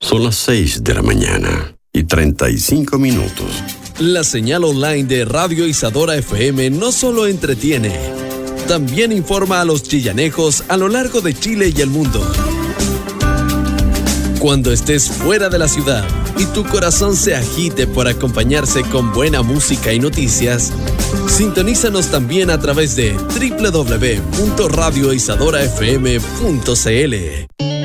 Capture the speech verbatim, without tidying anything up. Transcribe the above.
Son las seis de la mañana y treinta y cinco minutos. La señal online de Radio Isadora F M no solo entretiene, también informa a los chillanejos a lo largo de Chile y el mundo. Cuando estés fuera de la ciudad y tu corazón se agite por acompañarse con buena música y noticias, sintonízanos también a través de doble u doble u doble u punto radio isadora f m punto c l.